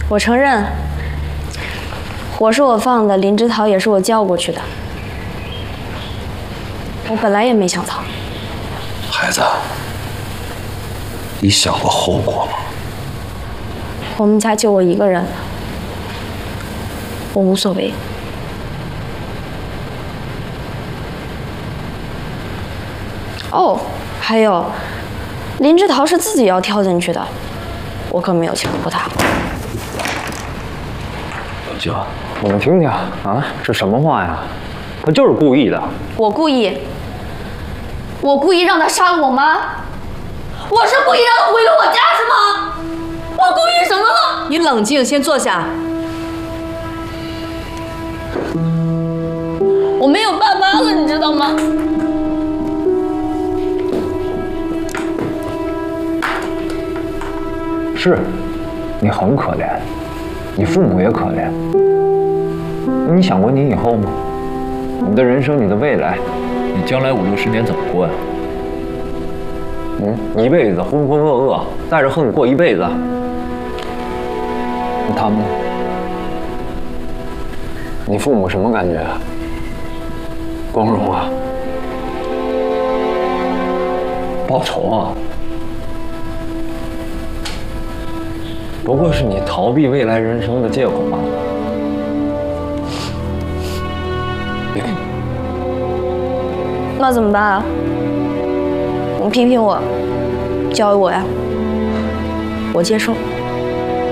我承认，火是我放的，林之桃也是我叫过去的。我本来也没想逃。 孩子，你想过后果吗？ 我们家就我一个人，我无所谓。哦，还有，林之桃是自己要跳进去的，我可没有强迫他。 老舅， 我们听听啊，这什么话呀？他就是故意的。 我故意让他杀了我妈，我是故意让他毁了我家是吗？我故意什么了？ 你冷静，先坐下。 我没有爸妈了，你知道吗？ 是，你很可怜，你父母也可怜。你想过你以后吗？你的人生，你的未来，你将来50、60年怎么过呀？一辈子浑浑噩噩，带着恨过一辈子。那他们呢？你父母什么感觉？光荣啊？报仇啊？不过是你逃避未来人生的借口罢了。 那怎么办啊？你批评我，教育我呀，我接受。